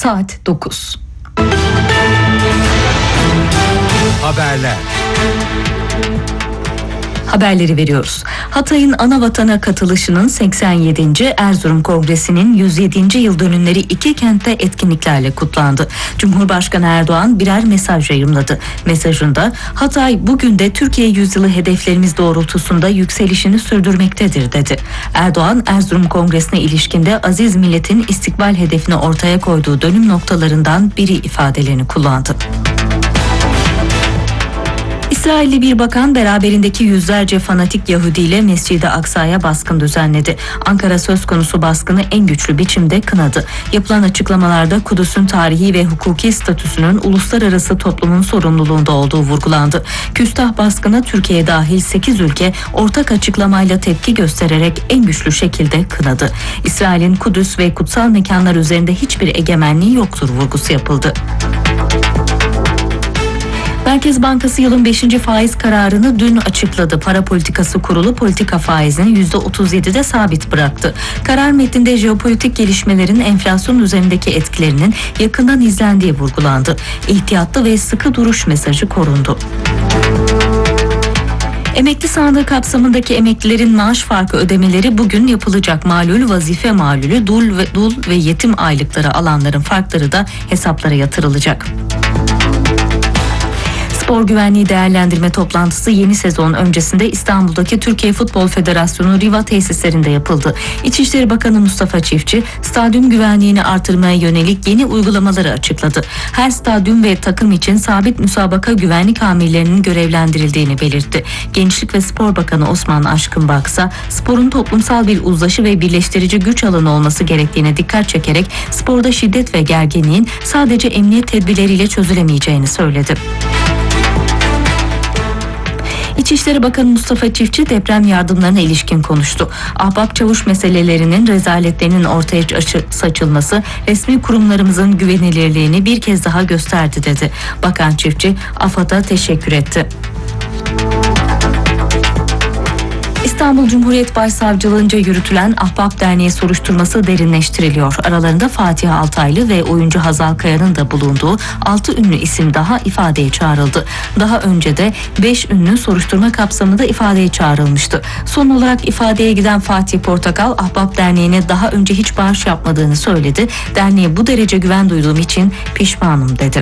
Saat 9. Haberler. Haberleri veriyoruz. Hatay'ın Anavatana katılışının 87. Erzurum Kongresi'nin 107. yıl dönümleri iki kentte etkinliklerle kutlandı. Cumhurbaşkanı Erdoğan birer mesaj yayımladı. Mesajında Hatay bugün de Türkiye yüzyılı hedeflerimiz doğrultusunda yükselişini sürdürmektedir dedi. Erdoğan Erzurum Kongresi'ne ilişkinde aziz milletin istikbal hedefini ortaya koyduğu dönüm noktalarından biri ifadelerini kullandı. İsrailli bir bakan beraberindeki yüzlerce fanatik Yahudi ile Mescid-i Aksa'ya baskın düzenledi. Ankara söz konusu baskını en güçlü biçimde kınadı. Yapılan açıklamalarda Kudüs'ün tarihi ve hukuki statüsünün uluslararası toplumun sorumluluğunda olduğu vurgulandı. Küstah baskına Türkiye dahil 8 ülke ortak açıklamayla tepki göstererek en güçlü şekilde kınadı. İsrail'in Kudüs ve kutsal mekanlar üzerinde hiçbir egemenliği yoktur vurgusu yapıldı. Merkez Bankası yılın 5. faiz kararını dün açıkladı. Para Politikası Kurulu politika faizini %37'de sabit bıraktı. Karar metninde jeopolitik gelişmelerin enflasyon üzerindeki etkilerinin yakından izlendiği vurgulandı. İhtiyatlı ve sıkı duruş mesajı korundu. Emekli sandığı kapsamındaki emeklilerin maaş farkı ödemeleri bugün yapılacak. Malul, vazife malulü, dul ve yetim aylıkları alanların farkları da hesaplara yatırılacak. Spor güvenliği değerlendirme toplantısı yeni sezon öncesinde İstanbul'daki Türkiye Futbol Federasyonu Riva tesislerinde yapıldı. İçişleri Bakanı Mustafa Çiftçi, stadyum güvenliğini artırmaya yönelik yeni uygulamaları açıkladı. Her stadyum ve takım için sabit müsabaka güvenlik amirlerinin görevlendirildiğini belirtti. Gençlik ve Spor Bakanı Osman Aşkın Baksa, sporun toplumsal bir uzlaşı ve birleştirici güç alanı olması gerektiğine dikkat çekerek sporda şiddet ve gerginliğin sadece emniyet tedbirleriyle çözülemeyeceğini söyledi. İçişleri Bakanı Mustafa Çiftçi deprem yardımlarına ilişkin konuştu. Ahbap çavuş meselelerinin rezaletlerinin ortaya saçılması resmi kurumlarımızın güvenilirliğini bir kez daha gösterdi dedi. Bakan Çiftçi AFAD'a teşekkür etti. İstanbul Cumhuriyet Başsavcılığınca yürütülen Ahbap Derneği soruşturması derinleştiriliyor. Aralarında Fatih Altaylı ve oyuncu Hazal Kaya'nın da bulunduğu 6 ünlü isim daha ifadeye çağrıldı. Daha önce de 5 ünlü soruşturma kapsamında ifadeye çağrılmıştı. Son olarak ifadeye giden Fatih Portakal, Ahbap Derneği'ne daha önce hiç bağış yapmadığını söyledi. Derneğe bu derece güven duyduğum için pişmanım dedi.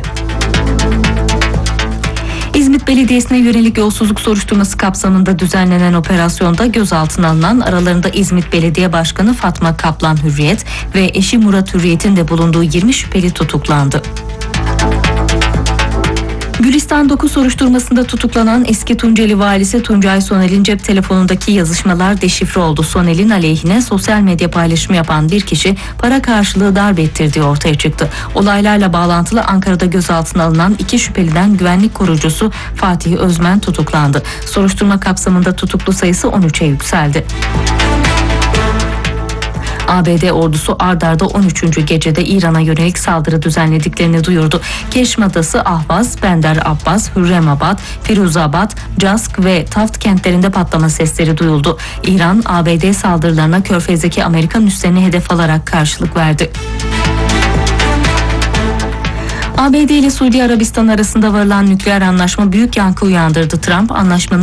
İzmit Belediyesi'ne yönelik yolsuzluk soruşturması kapsamında düzenlenen operasyonda gözaltına alınan aralarında İzmit Belediye Başkanı Fatma Kaplan Hürriyet ve eşi Murat Hürriyet'in de bulunduğu 20 şüpheli tutuklandı. Gülistan 9 soruşturmasında tutuklanan eski Tunceli valisi Tuncay Soner'in cep telefonundaki yazışmalar deşifre oldu. Soner'in aleyhine sosyal medya paylaşımı yapan bir kişi para karşılığı darp ettirdiği ortaya çıktı. Olaylarla bağlantılı Ankara'da gözaltına alınan 2 şüpheliden güvenlik korucusu Fatih Özmen tutuklandı. Soruşturma kapsamında tutuklu sayısı 13'e yükseldi. ABD ordusu ard arda 13. gecede İran'a yönelik saldırı düzenlediklerini duyurdu. Keşm Adası, Ahvaz, Bender Abbas, Hürremabad, Firuzabad, Cask ve Taft kentlerinde patlama sesleri duyuldu. İran, ABD saldırılarına Körfez'deki Amerikan üslerini hedef alarak karşılık verdi. ABD ile Suudi Arabistan arasında varılan nükleer anlaşma büyük yankı uyandırdı. Trump, anlaşmanın